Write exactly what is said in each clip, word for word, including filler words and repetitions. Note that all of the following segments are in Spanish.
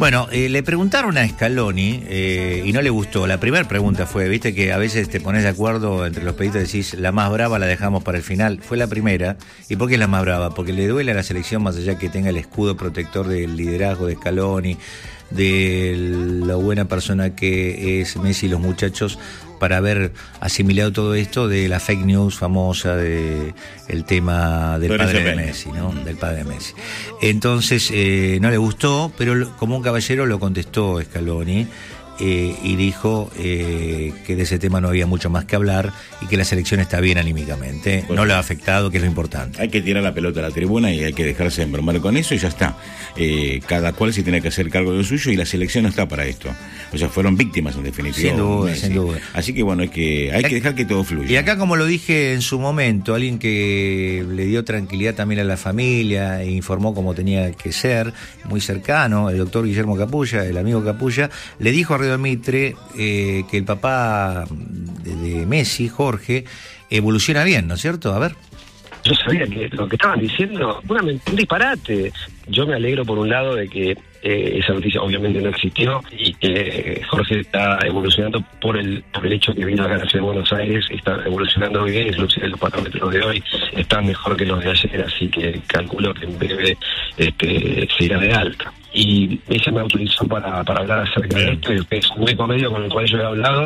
Bueno, eh, le preguntaron a Scaloni eh, y no le gustó. La primera pregunta fue, viste que a veces te pones de acuerdo entre los periodistas y decís, la más brava la dejamos para el final. Fue la primera. ¿Y por qué es la más brava? Porque le duele a la selección, más allá que tenga el escudo protector del liderazgo de Scaloni, de la buena persona que es Messi y los muchachos, para haber asimilado todo esto de la fake news famosa de el tema del pero padre de Messi, ¿no? Del padre de Messi. Entonces, eh, no le gustó, pero como un caballero lo contestó Scaloni. Eh, y dijo eh, que de ese tema no había mucho más que hablar y que la selección está bien anímicamente, bueno, no lo ha afectado, que es lo importante. Hay que tirar la pelota a la tribuna y hay que dejarse embromar con eso y ya está. Eh, cada cual se tiene que hacer cargo de lo suyo y la selección no está para esto. O sea, fueron víctimas en definitiva. Sin duda, Messi. sin duda. Así que bueno, hay que, hay que dejar que todo fluya. Y acá, como lo dije en su momento, alguien que le dio tranquilidad también a la familia e informó cómo tenía que ser, muy cercano, el doctor Guillermo Capulla, el amigo Capulla, le dijo a Radio Mitre eh, que el papá de, de Messi, Jorge, evoluciona bien, ¿no es cierto? A ver. Yo sabía que lo que estaban diciendo, una, un disparate. Yo me alegro por un lado de que eh, esa noticia obviamente no existió y que Jorge está evolucionando por el por el hecho que vino acá a la ciudad de Buenos Aires y está evolucionando muy bien, inclusive los parámetros de hoy están mejor que los de ayer, así que calculo que en breve este, se irá de alta. Y ella me autorizó para, para hablar acerca de esto, y es un único medio con el cual yo he hablado.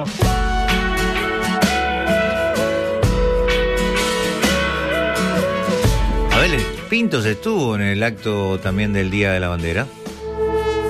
Abel Pintos estuvo en el acto también del Día de la Bandera.